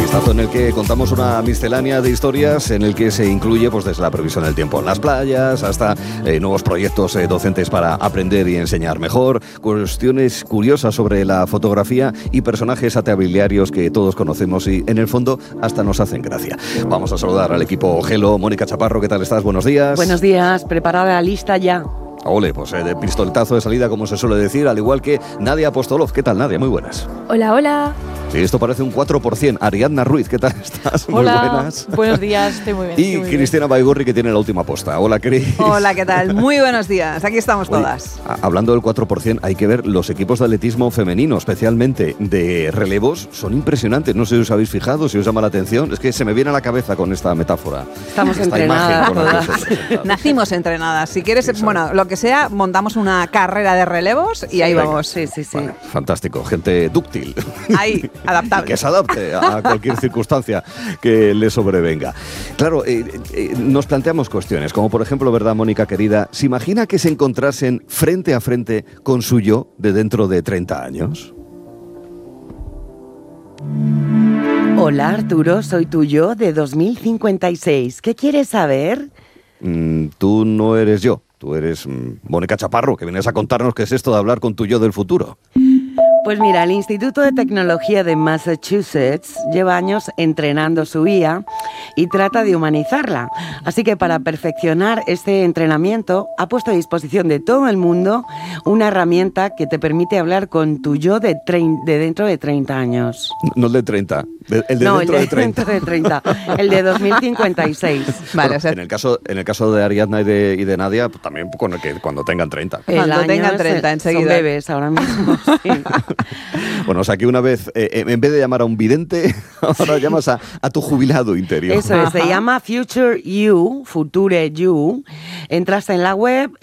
Espacio en el que contamos una miscelánea de historias en el que se incluye pues desde la previsión del tiempo en las playas hasta nuevos proyectos docentes para aprender y enseñar mejor, cuestiones curiosas sobre la fotografía y personajes atabiliarios que todos conocemos y en el fondo hasta nos hacen gracia. Vamos a saludar al equipo Gelo. Mónica Chaparro, ¿qué tal estás? Buenos días. Buenos días, preparada, lista ya. Ole, pues de pistoletazo de salida, como se suele decir, al igual que Nadia Apostolov. ¿Qué tal, Nadia? Muy buenas. Hola, hola. Sí, esto parece un 4%. Ariadna Ruiz, ¿qué tal estás? Hola, muy buenas. Buenos días, estoy muy bien. Y Cristina Baigorri, que tiene la última posta. Hola, Cris. Hola, ¿qué tal? Muy buenos días, aquí estamos todas. Hablando del 4%, hay que ver los equipos de atletismo femenino, especialmente de relevos, son impresionantes. No sé si os habéis fijado, si os llama la atención. Es que se me viene a la cabeza con esta metáfora. Estamos entrenadas todas. Nacimos entrenadas. Si quieres, bueno, lo que sea, montamos una carrera de relevos y ahí vamos. Sí. Vale, fantástico, gente dúctil. Ahí, adaptable. Que se adapte a cualquier circunstancia que le sobrevenga. Claro, nos planteamos cuestiones, como por ejemplo, ¿verdad, Mónica querida? ¿Se imagina que se encontrasen frente a frente con su yo de dentro de 30 años? Hola, Arturo, soy tu yo de 2056. ¿Qué quieres saber? Tú no eres yo. Tú eres Mónica Chaparro, que vienes a contarnos qué es esto de hablar con tu yo del futuro. Pues mira, el Instituto de Tecnología de Massachusetts lleva años entrenando su IA y trata de humanizarla. Así que para perfeccionar este entrenamiento ha puesto a disposición de todo el mundo una herramienta que te permite hablar con tu yo de dentro de 30 años. No el de 30, el de no, dentro de 30. Dentro de 30, el de 2056. Vale, Bueno, o sea, en el caso de Ariadna y de Nadia, pues también cuando tengan 30. Cuando tengan 30 son enseguida. bebés ahora mismo, sí. Bueno, o sea que una vez, en vez de llamar a un vidente, ahora llamas a tu jubilado interior. Eso es, se llama Future You, Future You. Entras en la web,